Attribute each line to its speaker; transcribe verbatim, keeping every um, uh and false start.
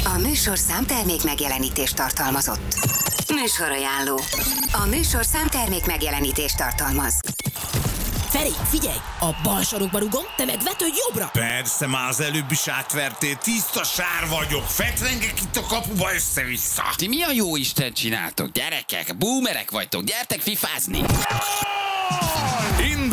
Speaker 1: A műsorszám termék megjelenítést tartalmazott. Műsorajánló. A műsorszám termék megjelenítést tartalmaz.
Speaker 2: Feri, figyelj! A bal sarokba rugom, te meg vetődj jobbra!
Speaker 3: Persze, már az előbb is átvertél, tiszta sár vagyok, fetrengek itt a kapuba össze-vissza.
Speaker 4: Ti mi a jó Isten csináltok, gyerekek? Boomerek vagytok, gyertek fifázni!